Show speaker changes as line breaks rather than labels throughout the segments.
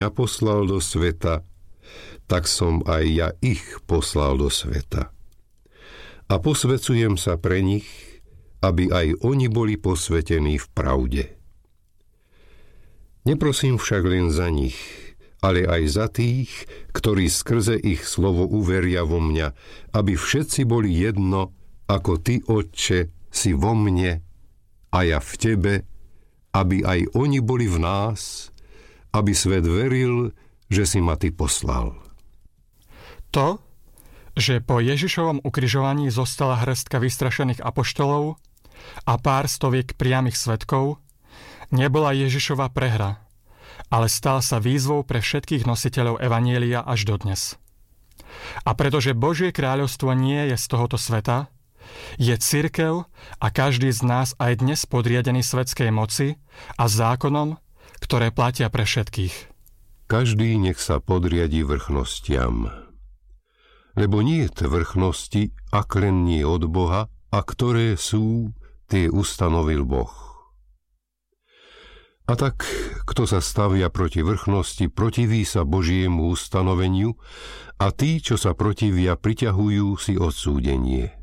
Ja poslal do sveta, tak som aj ja ich poslal do sveta. A posväcujem sa pre nich, aby aj oni boli posvetení v pravde. Neprosím však len za nich, ale aj za tých, ktorí skrze ich slovo uveria vo mňa, aby všetci boli jedno, ako ty, Otče, si vo mne a ja v tebe, aby aj oni boli v nás, aby svet veril, že si ma ty poslal.
To, že po Ježišovom ukrižovaní zostala hŕstka vystrašených apoštolov a pár stoviek priamych svedkov, nebola Ježišova prehra, ale stal sa výzvou pre všetkých nositeľov evanjelia až dodnes. A pretože Božie kráľovstvo nie je z tohoto sveta, je cirkev a každý z nás aj dnes podriadený svetskej moci a zákonom, ktoré platia pre všetkých.
Každý nech sa podriadi vrchnostiam. Lebo nie je vrchnosti, ak len nie od Boha, a ktoré sú, tie ustanovil Boh. A tak, kto sa stavia proti vrchnosti, protiví sa Božiemu ustanoveniu, a tí, čo sa protivia, priťahujú si odsúdenie.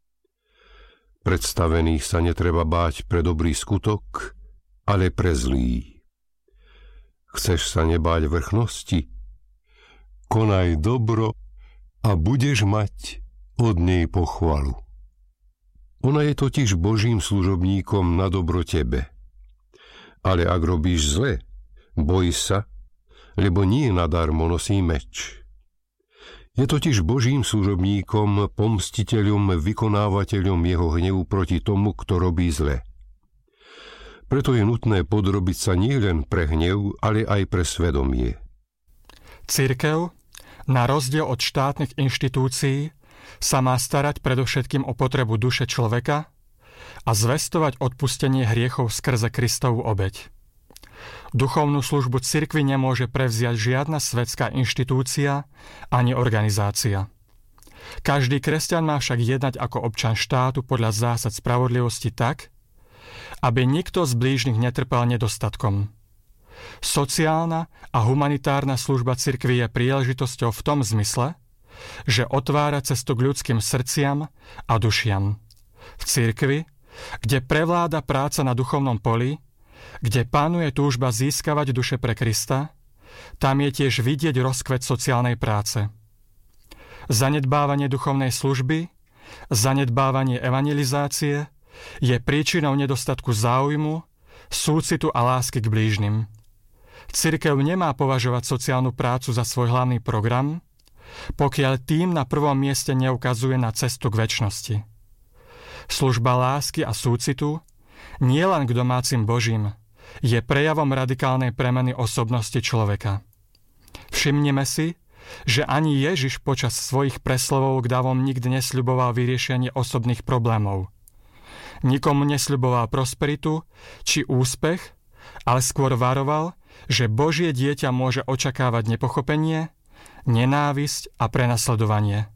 Predstavených sa netreba báť pre dobrý skutok, ale pre zlý. Chceš sa nebáť vrchnosti? Konaj dobro a budeš mať od nej pochvalu. Ona je totiž Božím služobníkom na dobro tebe. Ale ak robíš zle, boj sa, lebo nie nadarmo nosí meč. Je totiž Božím služobníkom, pomstiteľom, vykonávateľom jeho hnevu proti tomu, kto robí zle. Preto je nutné podrobiť sa nielen pre hnev, ale aj pre svedomie.
Cirkev, na rozdiel od štátnych inštitúcií, sa má starať predovšetkým o potrebu duše človeka a zvestovať odpustenie hriechov skrze Kristovu obeť. Duchovnú službu cirkvi nemôže prevziať žiadna svetská inštitúcia ani organizácia. Každý kresťan má však jednať ako občan štátu podľa zásad spravodlivosti tak, aby nikto z blížnych netrpel nedostatkom. Sociálna a humanitárna služba cirkvi je príležitosťou v tom zmysle, že otvára cestu k ľudským srdciam a dušiam. V cirkvi, kde prevláda práca na duchovnom poli, kde panuje túžba získavať duše pre Krista, tam je tiež vidieť rozkvet sociálnej práce. Zanedbávanie duchovnej služby, zanedbávanie evangelizácie je príčinou nedostatku záujmu, súcitu a lásky k blížnym. Cirkev nemá považovať sociálnu prácu za svoj hlavný program, pokiaľ tým na prvom mieste neukazuje na cestu k večnosti. Služba lásky a súcitu, nielen k domácim Božím, je prejavom radikálnej premeny osobnosti človeka. Všimnime si, že ani Ježiš počas svojich preslovov k davom nikdy nesľuboval vyriešenie osobných problémov. Nikomu nesľuboval prosperitu či úspech, ale skôr varoval, že Božie dieťa môže očakávať nepochopenie, nenávisť a prenasledovanie.